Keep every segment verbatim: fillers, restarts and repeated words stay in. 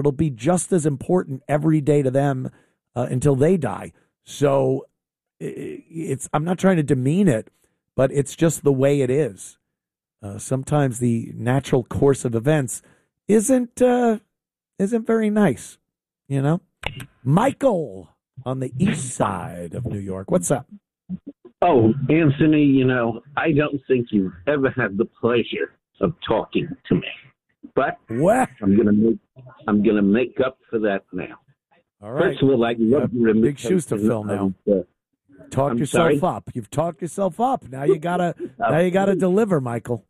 It'll be just as important every day to them uh, until they die. So it's I'm not trying to demean it, but it's just the way it is. Uh, sometimes the natural course of events isn't uh, isn't very nice, you know. Michael on the east side of New York. What's up? Oh, Anthony, you know, I don't think you've ever had the pleasure of talking to me, but what? I'm gonna make I'm gonna make up for that now. All right. First of all, I love your big shoes to fill now. Of, uh, Talk I'm yourself sorry? up. You've talked yourself up. Now you gotta now you gotta deliver, Michael.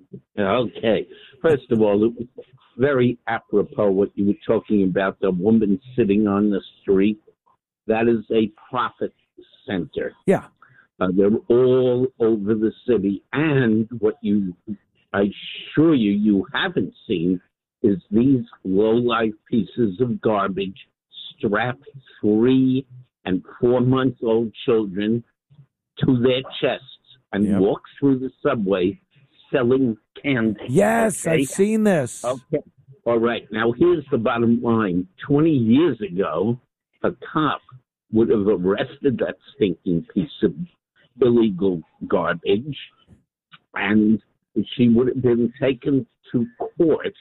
Okay. First of all, it was very apropos what you were talking about, the woman sitting on the street. That is a profit center. Yeah. Uh, they're all over the city. And what you, I assure you, you haven't seen is these low-life pieces of garbage strap three and four-month-old children to their chests and Yep. walk through the subway selling candy. Yes, okay? I've seen this. Okay. All right. Now, here's the bottom line. twenty years ago, a cop would have arrested that stinking piece of illegal garbage, and she would have been taken to court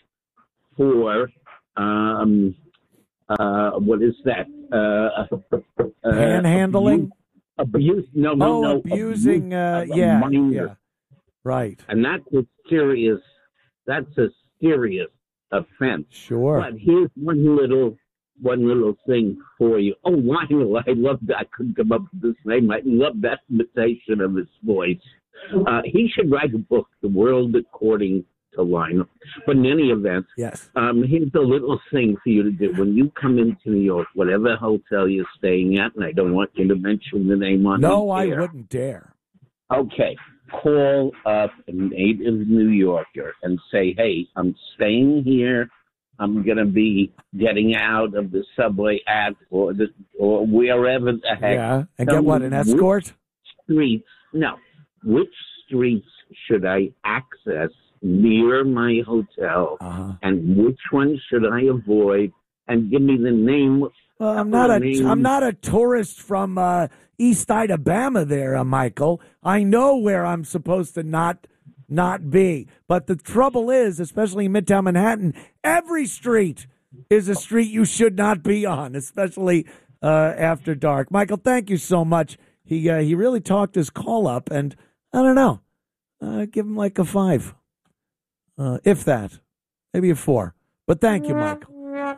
for, um, uh, what is that? Uh, uh, Panhandling? Abuse. abuse no, no, oh, no. abusing. Uh, of a yeah, minor. yeah. Right. And that's a serious, that's a serious offense. Sure. But here's one little, one little thing for you. Oh, Lionel, I love that. I couldn't come up with this name. I love that imitation of his voice. Uh, he should write a book, The World According to Lionel. But in any event, yes. um, here's a little thing for you to do. When you come into New York, whatever hotel you're staying at, and I don't want you to mention the name on No, the I air. wouldn't dare. Okay. Call up a native New Yorker and say, hey, I'm staying here. I'm going to be getting out of the subway at or the, or wherever the heck. Yeah, and Tell get what, me an escort? Which streets, no. Which streets should I access near my hotel? Uh-huh. And which ones should I avoid? And give me the name. Well, I'm not a name. I'm not a tourist from uh, East Alabama there, uh, Michael. I know where I'm supposed to not not be. But the trouble is, especially in Midtown Manhattan, every street is a street you should not be on, especially uh, after dark. Michael, thank you so much. He uh, he really talked his call up, and I don't know, uh, give him like a five, uh, if that, maybe a four. But thank you, Michael.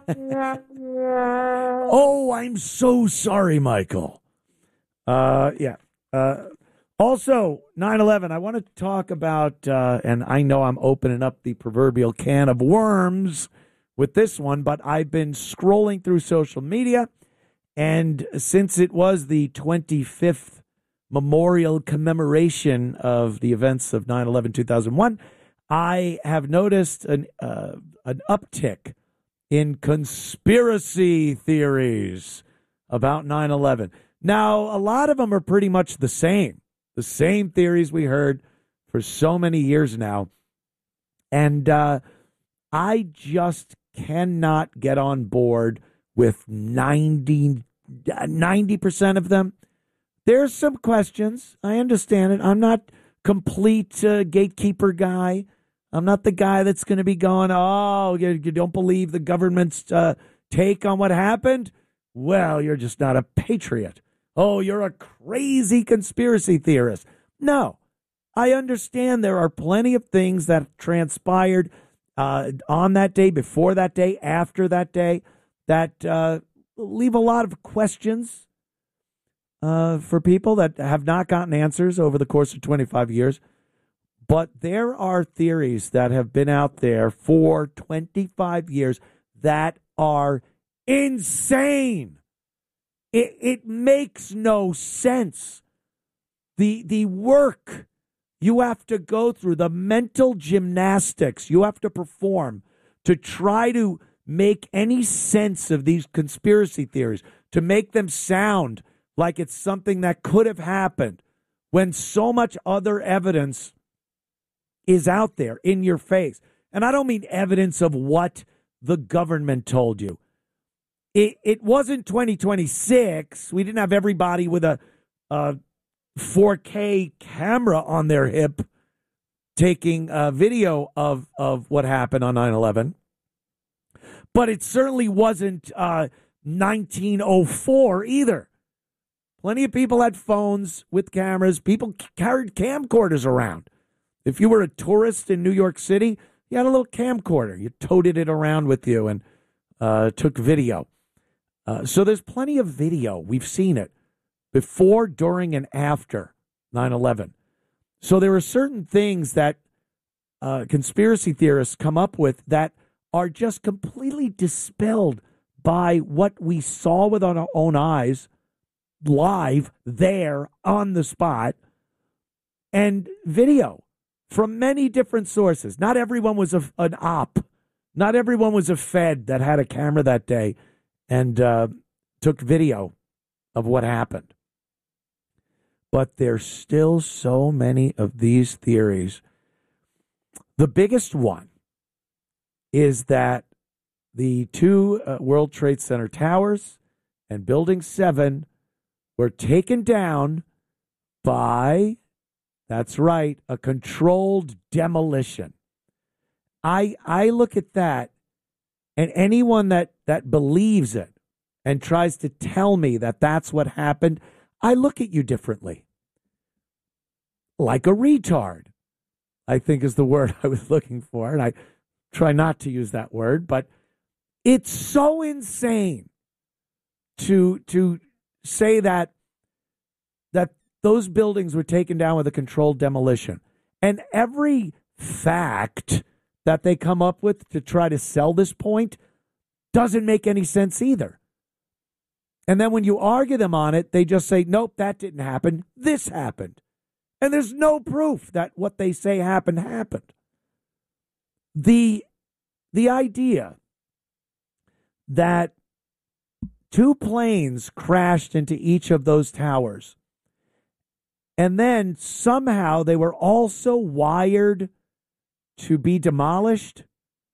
Oh, I'm so sorry, Michael. Uh, yeah. Uh, also, nine eleven, I want to talk about, uh, and I know I'm opening up the proverbial can of worms with this one, but I've been scrolling through social media, and since it was the twenty-fifth memorial commemoration of the events of nine eleven two thousand one, I have noticed an uh, an uptick in conspiracy theories about nine eleven. Now, a lot of them are pretty much the same. The same theories we heard for so many years now. And uh, I just cannot get on board with ninety, ninety percent of them. There's some questions. I understand it. I'm not complete uh, gatekeeper guy. I'm not the guy that's going to be going, oh, you, you don't believe the government's uh, take on what happened? Well, you're just not a patriot. Oh, you're a crazy conspiracy theorist. No, I understand there are plenty of things that transpired uh, on that day, before that day, after that day, that uh, leave a lot of questions uh, for people that have not gotten answers over the course of twenty-five years. But there are theories that have been out there for twenty-five years that are insane. It, it makes no sense. The, the work you have to go through, the mental gymnastics you have to perform to try to make any sense of these conspiracy theories, to make them sound like it's something that could have happened when so much other evidence is out there in your face. And I don't mean evidence of what the government told you. It, it wasn't twenty twenty-six. We didn't have everybody with a, a four K camera on their hip taking a video of, of what happened on nine eleven. But it certainly wasn't uh, nineteen oh four either. Plenty of people had phones with cameras. People carried camcorders around. If you were a tourist in New York City, you had a little camcorder. You toted it around with you and uh, took video. Uh, so there's plenty of video. We've seen it before, during, and after nine eleven. So there are certain things that uh, conspiracy theorists come up with that are just completely dispelled by what we saw with our own eyes, live, there, on the spot, and video from many different sources. Not everyone was a, an op. Not everyone was a Fed that had a camera that day and uh, took video of what happened. But there's still so many of these theories. The biggest one is that the two uh, World Trade Center towers and Building seven were taken down by, that's right, a controlled demolition. I I look at that, and anyone that, that believes it and tries to tell me that that's what happened, I look at you differently. Like a retard, I think is the word I was looking for, and I try not to use that word, but it's so insane to to say that that those buildings were taken down with a controlled demolition. And every fact that they come up with to try to sell this point doesn't make any sense either. And then when you argue them on it, they just say, nope, that didn't happen. This happened. And there's no proof that what they say happened happened. The, the idea that two planes crashed into each of those towers, and then somehow they were also wired to be demolished,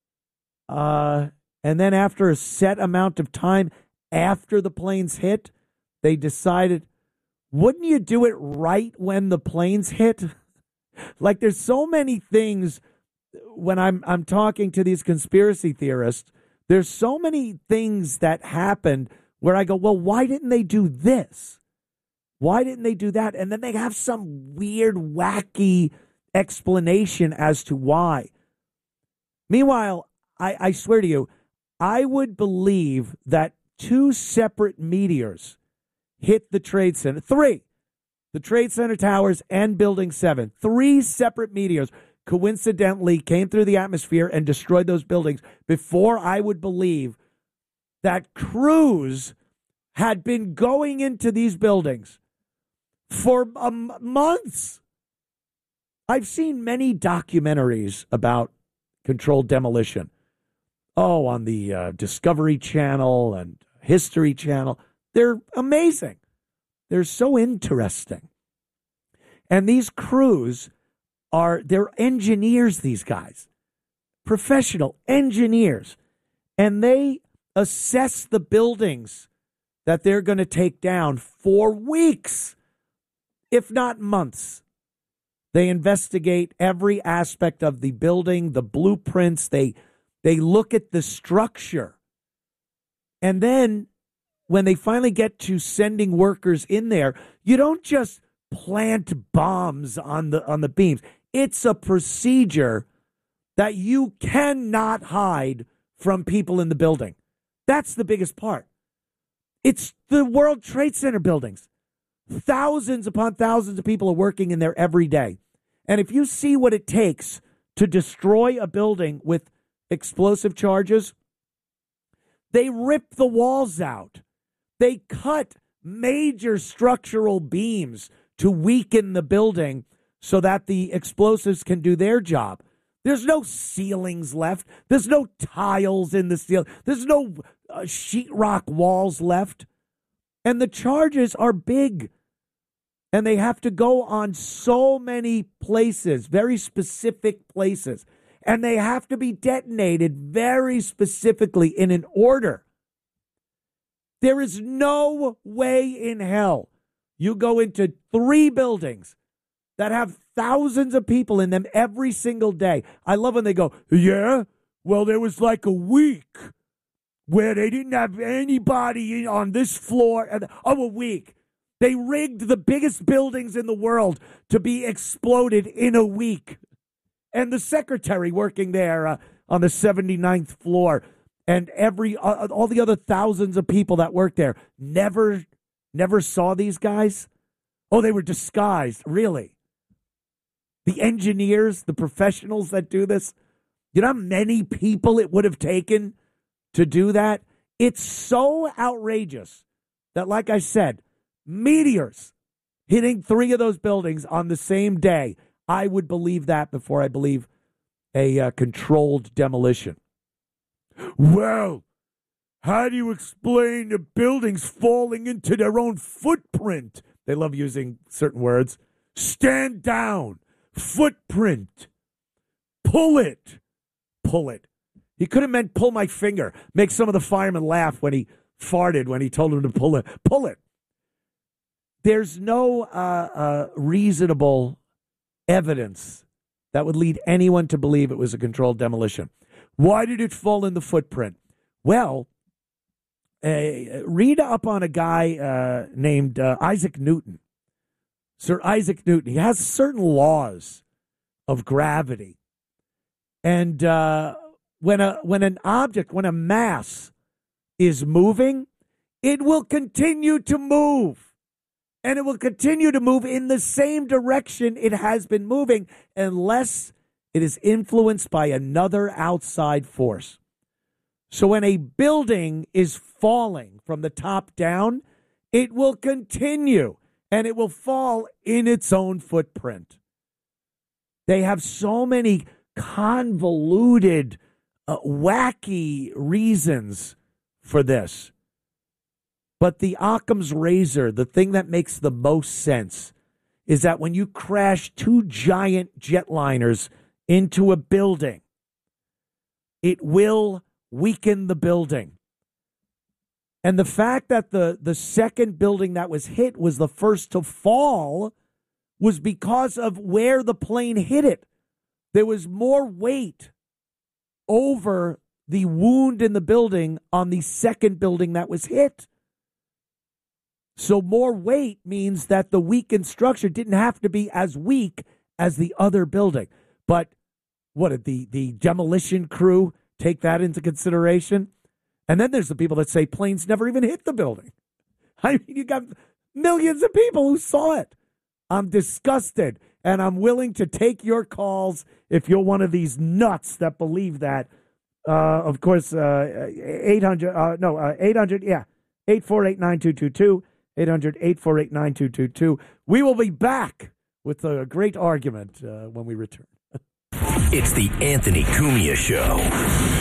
uh, and then after a set amount of time after the planes hit, they decided, wouldn't you do it right when the planes hit? Like, there's so many things when I'm I'm talking to these conspiracy theorists, there's so many things that happened where I go, well, why didn't they do this? Why didn't they do that? And then they have some weird, wacky explanation as to why. Meanwhile, I, I swear to you, I would believe that two separate meteors hit the Trade Center. Three. The Trade Center towers and Building seven. Three separate meteors coincidentally came through the atmosphere and destroyed those buildings before I would believe that crews had been going into these buildings for um, months. I've seen many documentaries about controlled demolition. Oh, on the uh, Discovery Channel and History Channel. They're amazing. They're so interesting. And these crews are, they're engineers, these guys. Professional engineers. And they assess the buildings that they're going to take down for weeks, if not months. They investigate every aspect of the building, the blueprints. They they look at the structure. And then when they finally get to sending workers in there, you don't just plant bombs on the on the beams. It's a procedure that you cannot hide from people in the building. That's the biggest part. It's the World Trade Center buildings. Thousands upon thousands of people are working in there every day. And if you see what it takes to destroy a building with explosive charges, they rip the walls out. They cut major structural beams to weaken the building so that the explosives can do their job. There's no ceilings left. There's no tiles in the ceiling. There's no uh, sheetrock walls left. And the charges are big. And they have to go on so many places, very specific places. and they have to be detonated very specifically in an order. There is no way in hell you go into three buildings that have thousands of people in them every single day. I love when they go, yeah, well, there was like a week where they didn't have anybody on this floor. And, oh, a week. They rigged the biggest buildings in the world to be exploded in a week. And the secretary working there uh, on the seventy-ninth floor and every uh, all the other thousands of people that worked there never, never saw these guys. Oh, they were disguised, really. The engineers, the professionals that do this, you know how many people it would have taken to do that? It's so outrageous that, like I said, meteors hitting three of those buildings on the same day. I would believe that before I believe a uh, controlled demolition. Well, how do you explain the buildings falling into their own footprint? They love using certain words. Stand down. Footprint. Pull it. Pull it. He could have meant pull my finger. Make some of the firemen laugh when he farted when he told them to pull it. Pull it. There's no uh, uh, reasonable evidence that would lead anyone to believe it was a controlled demolition. Why did it fall in the footprint? Well, uh, read up on a guy uh, named uh, Isaac Newton. Sir Isaac Newton. He has certain laws of gravity. And uh, when a when an object, when a mass is moving, it will continue to move. And it will continue to move in the same direction it has been moving unless it is influenced by another outside force. So when a building is falling from the top down, it will continue and it will fall in its own footprint. They have so many convoluted, uh, wacky reasons for this. But the Occam's razor, the thing that makes the most sense, is that when you crash two giant jetliners into a building, it will weaken the building. And the fact that the, the second building that was hit was the first to fall was because of where the plane hit it. There was more weight over the wound in the building on the second building that was hit. So more weight means that the weakened structure didn't have to be as weak as the other building. But what did the, the demolition crew take that into consideration? And then there's the people that say planes never even hit the building. I mean, you got millions of people who saw it. I'm disgusted, and I'm willing to take your calls if you're one of these nuts that believe that. Uh, of course, uh, eight hundred, uh, no, uh, eight hundred, yeah, eight four eight, nine two two two. eight hundred, eight four eight, nine two two two. We will be back with a great argument uh, when we return. It's the Anthony Cumia Show.